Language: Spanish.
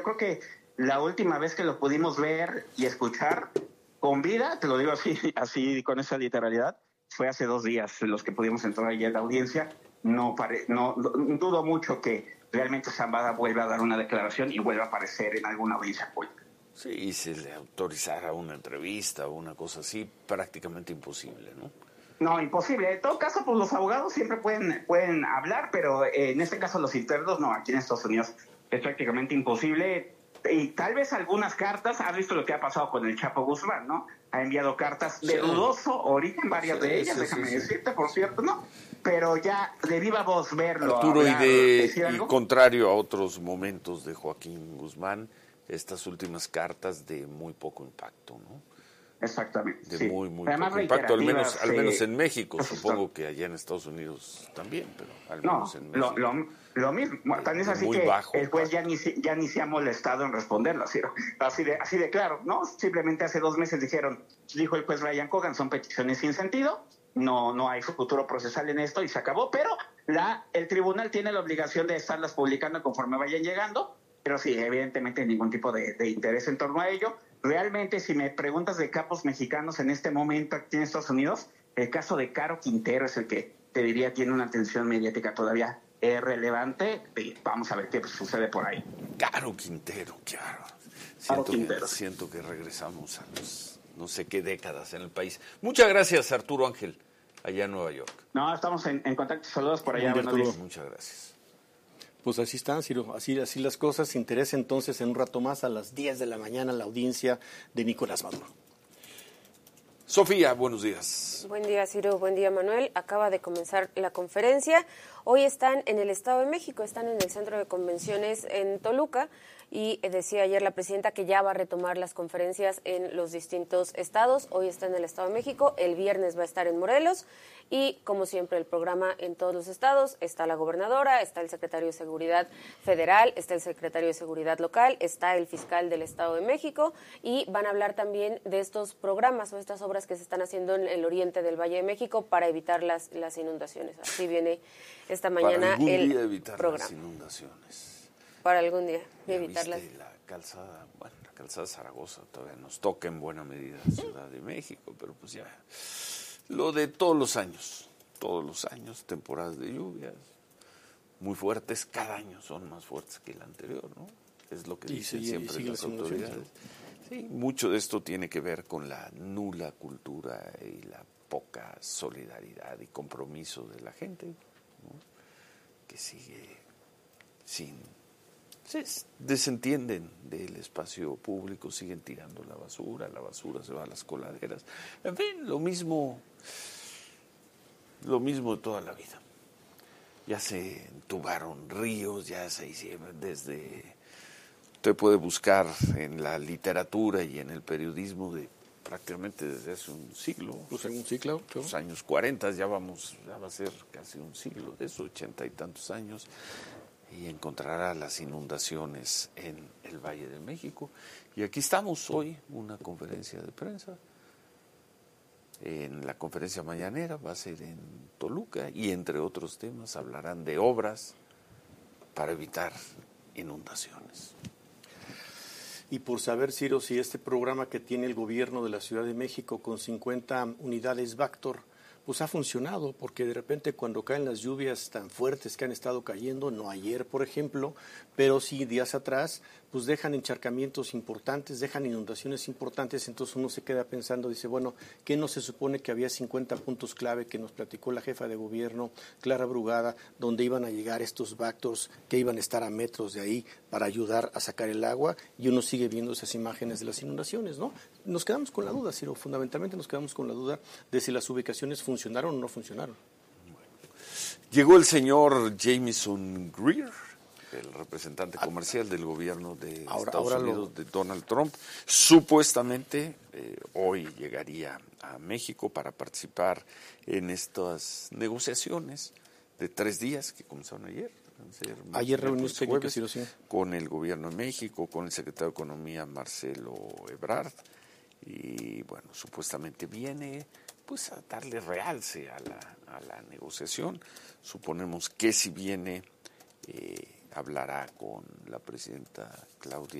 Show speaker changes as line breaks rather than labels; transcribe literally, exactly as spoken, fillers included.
creo que la última vez que lo pudimos ver y escuchar con vida, te lo digo así, así con esa literalidad, fue hace dos días los que pudimos entrar allí en la audiencia. No, pare, no, no dudo mucho que realmente Zambada vuelva a dar una declaración y vuelva a aparecer en alguna audiencia pública.
Sí, y si le autorizara una entrevista o una cosa así, prácticamente imposible, ¿no?
No, imposible. En todo caso, pues los abogados siempre pueden, pueden hablar, pero eh, en este caso los internos, no, aquí en Estados Unidos es prácticamente imposible. Y tal vez algunas cartas, has visto lo que ha pasado con el Chapo Guzmán, ¿no? Ha enviado cartas de dudoso origen, varias sí, de ellas, sí, déjame sí, decirte, sí. por cierto, ¿no? Pero ya de viva voz verlo.
Arturo,
hablar,
y, de, y contrario a otros momentos de Joaquín Guzmán, estas últimas cartas de muy poco impacto, ¿no?
Exactamente.
De
sí.
muy, muy poco impacto, al menos, al menos en México, pues supongo esto. que allá en Estados Unidos también, pero al menos
no,
en México.
Lo, lo, lo mismo,
de,
tan es así que el juez ya ni, ya ni se ha molestado en responderlo, así, así, de, así de claro, ¿no? Simplemente hace dos meses dijeron, dijo el juez Ryan Cogan, son peticiones sin sentido, no, no hay futuro procesal en esto y se acabó, pero la, el tribunal tiene la obligación de estarlas publicando conforme vayan llegando, pero sí, evidentemente ningún tipo de, de interés en torno a ello. Realmente, si me preguntas de capos mexicanos en este momento aquí en Estados Unidos, el caso de Caro Quintero es el que te diría tiene una atención mediática todavía eh, relevante. Y vamos a ver qué sucede por ahí.
Caro Quintero, claro. Siento, Caro Quintero. Que, siento que regresamos a los no sé qué décadas en el país. Muchas gracias, Arturo Ángel, allá en Nueva York.
No, estamos en, en contacto. Saludos por allá.
Buenos días. Muchas gracias.
Pues así están, Ciro, así, así las cosas. Interesa entonces en un rato más a las diez de la mañana la audiencia de Nicolás Maduro.
Sofía, buenos días.
Buen día, Ciro, buen día, Manuel. Acaba de comenzar la conferencia. Hoy están en el Estado de México, están en el Centro de Convenciones en Toluca. Y decía ayer la presidenta que ya va a retomar las conferencias en los distintos estados. Hoy está en el Estado de México, el viernes va a estar en Morelos y, como siempre, el programa en todos los estados. Está la gobernadora, está el secretario de Seguridad Federal, está el secretario de Seguridad Local, está el fiscal del Estado de México y van a hablar también de estos programas o estas obras que se están haciendo en el oriente del Valle de México para evitar las, las inundaciones. Así viene esta mañana
para algún
el
día evitar
programa.
Las inundaciones.
Para algún día
ya
evitarlas.
Viste la calzada, bueno, la calzada Zaragoza todavía nos toca en buena medida Ciudad de México, pero pues ya lo de todos los años, todos los años, temporadas de lluvias muy fuertes, cada año son más fuertes que el anterior, ¿no? Es lo que
y
dicen
sigue,
siempre las autoridades. Sí, mucho de esto tiene que ver con la nula cultura y la poca solidaridad y compromiso de la gente, ¿no? Que sigue sin se desentienden del espacio público, siguen tirando la basura, la basura se va a las coladeras. En fin, lo mismo, lo mismo de toda la vida. Ya se entubaron ríos, ya se hicieron desde... Usted puede buscar en la literatura y en el periodismo de prácticamente desde hace un siglo.
Pues en un siglo.
Los ¿sí? años cuarenta, ya vamos, ya va a ser casi un siglo de eso, ochenta y tantos años. Y encontrará las inundaciones en el Valle de México. Y aquí estamos hoy, una conferencia de prensa. En la conferencia mañanera va a ser en Toluca y entre otros temas hablarán de obras para evitar inundaciones.
Y por saber, Ciro, si este programa que tiene el gobierno de la Ciudad de México con cincuenta unidades Vactor pues ha funcionado, porque de repente cuando caen las lluvias tan fuertes que han estado cayendo, no ayer por ejemplo, pero sí días atrás, pues dejan encharcamientos importantes, dejan inundaciones importantes, entonces uno se queda pensando, dice, bueno, ¿qué no se supone que había cincuenta puntos clave que nos platicó la jefa de gobierno, Clara Brugada, donde iban a llegar estos Vactors que iban a estar a metros de ahí para ayudar a sacar el agua? Y uno sigue viendo esas imágenes de las inundaciones, ¿no? Nos quedamos con la duda, Ciro, fundamentalmente nos quedamos con la duda de si las ubicaciones funcionaron o no funcionaron.
Bueno. Llegó el señor Jamieson Greer, el representante comercial del gobierno de ahora, Estados ahora Unidos, lo... de Donald Trump. Supuestamente eh, hoy llegaría a México para participar en estas negociaciones de tres días que comenzaron ayer.
Ayer reuniones técnicas, sí, sí.
Con el gobierno de México, con el secretario de Economía, Marcelo Ebrard. Y bueno, supuestamente viene pues a darle realce a la, a la negociación. Suponemos que si viene eh, hablará con la presidenta Claudia